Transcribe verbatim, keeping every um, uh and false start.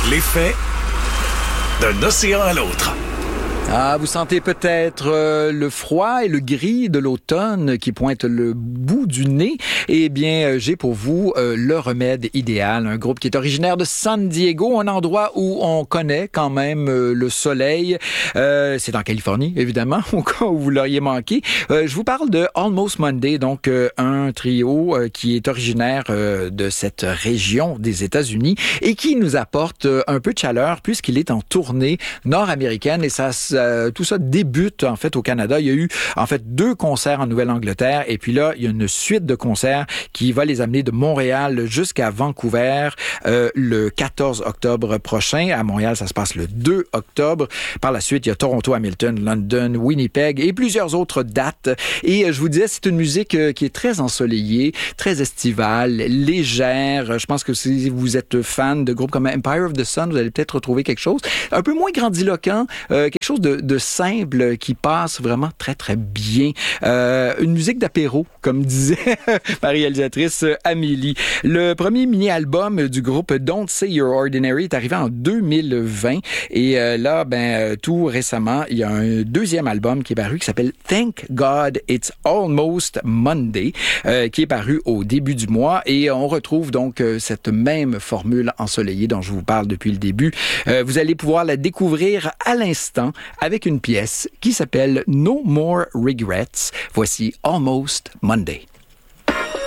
L'effet d'un océan à l'autre. Ah, vous sentez peut-être euh, le froid et le gris de l'automne qui pointe le bout du nez. Eh bien, euh, j'ai pour vous euh, le remède idéal, un groupe qui est originaire de San Diego, un endroit où on connaît quand même euh, le soleil. Euh, c'est en Californie, évidemment, au cas où vous l'auriez manqué. Euh, je vous parle de Almost Monday, donc euh, un trio euh, qui est originaire euh, de cette région des États-Unis et qui nous apporte euh, un peu de chaleur puisqu'il est en tournée nord-américaine et ça Euh, tout ça débute en fait au Canada. Il y a eu en fait deux concerts en Nouvelle-Angleterre et puis là, il y a une suite de concerts qui va les amener de Montréal jusqu'à Vancouver euh, le quatorze octobre prochain. À Montréal, ça se passe le deux octobre. Par la suite, il y a Toronto, Hamilton, London, Winnipeg et plusieurs autres dates. Et euh, je vous disais, c'est une musique euh, qui est très ensoleillée, très estivale, légère. Je pense que si vous êtes fan de groupes comme Empire of the Sun, vous allez peut-être retrouver quelque chose un peu moins grandiloquent, euh, quelque chose de, de simple qui passe vraiment très, très bien. Euh, une musique d'apéro, comme disait ma réalisatrice Amélie. Le premier mini-album du groupe Don't Say You're Ordinary est arrivé en deux mille vingt et euh, là, ben tout récemment, il y a un deuxième album qui est paru qui s'appelle Thank God It's Almost Monday, euh, qui est paru au début du mois et on retrouve donc euh, cette même formule ensoleillée dont je vous parle depuis le début. Euh, vous allez pouvoir la découvrir à l'instant avec une pièce qui s'appelle No More Regrets. Voici Almost Monday.